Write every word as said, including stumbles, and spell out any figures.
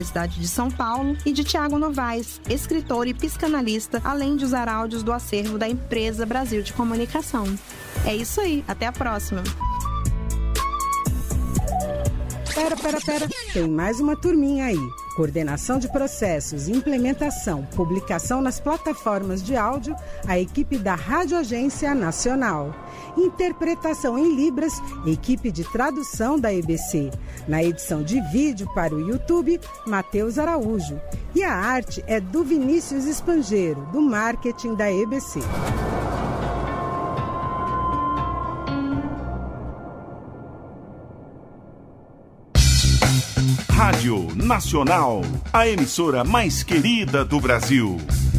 Universidade de São Paulo, e de Tiago Novaes, escritor e psicanalista, além de usar áudios do acervo da Empresa Brasil de Comunicação. É isso aí, até a próxima! Pera, pera, pera, tem mais uma turminha aí. Coordenação de processos, implementação, publicação nas plataformas de áudio, a equipe da Rádio Agência Nacional. Interpretação em Libras, equipe de tradução da E B C. Na edição de vídeo para o YouTube, Matheus Araújo. E a arte é do Vinícius Espangeiro, do marketing da E B C. Rádio Nacional, a emissora mais querida do Brasil.